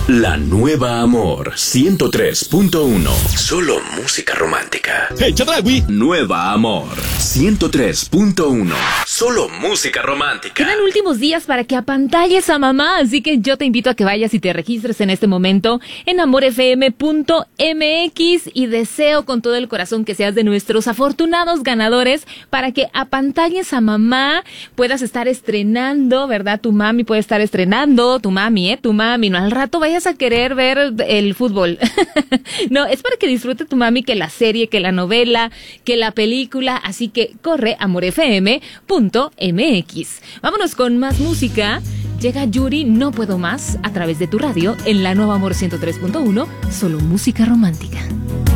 La nueva Amor 103.1. Solo música romántica. ¡Hey, Chadragui! Nueva Amor 103.1. Solo música romántica. Quedan últimos días para que apantalles a mamá, así que yo te invito a que vayas y te registres en este momento en amorfm.mx y deseo con todo el corazón que seas de nuestros afortunados ganadores para que apantalles a mamá, puedas estar estrenando, ¿verdad? Tu mami puede estar estrenando, tu mami, no al rato vayas a querer ver el fútbol. No, es para que disfrute tu mami que la serie, que la novela, que la película, así que corre a amorfm.mx. Vámonos con más música. Llega Yuri, No Puedo Más, a través de tu radio, en la Nueva Amor 103.1, solo música romántica.